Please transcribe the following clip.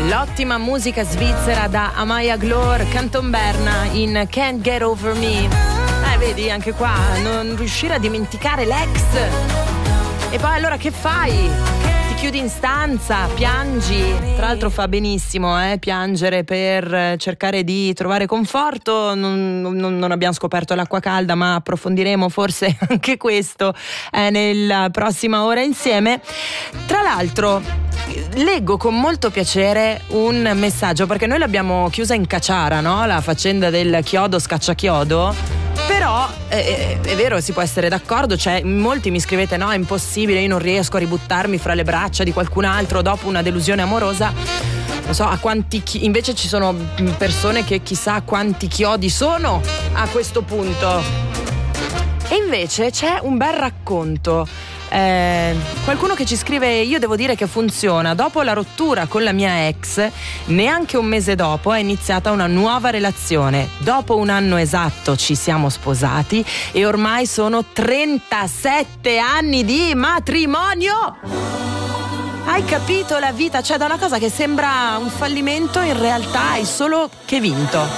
L'ottima musica svizzera da Amaya Glor, Canton Berna in Can't Get Over Me. Vedi, anche qua non riuscire a dimenticare l'ex. E poi allora che fai? Ti chiudi in stanza, piangi. Tra l'altro fa benissimo piangere per cercare di trovare conforto. Non abbiamo scoperto l'acqua calda, ma approfondiremo forse anche questo nella prossima ora insieme. Tra l'altro leggo con molto piacere un messaggio, perché noi l'abbiamo chiusa in caciara, no? La faccenda del chiodo scacciachiodo. Però è vero, si può essere d'accordo, cioè molti mi scrivete no, è impossibile, io non riesco a ributtarmi fra le braccia di qualcun altro dopo una delusione amorosa. Non so a quanti invece ci sono persone che chissà quanti chiodi sono a questo punto. E invece c'è un bel racconto. Qualcuno che ci scrive: io devo dire che funziona. Dopo la rottura con la mia ex, neanche un mese dopo è iniziata una nuova relazione. Dopo un anno esatto ci siamo sposati e ormai sono 37 anni di matrimonio. Hai capito la vita? Cioè, da una cosa che sembra un fallimento in realtà hai solo che vinto.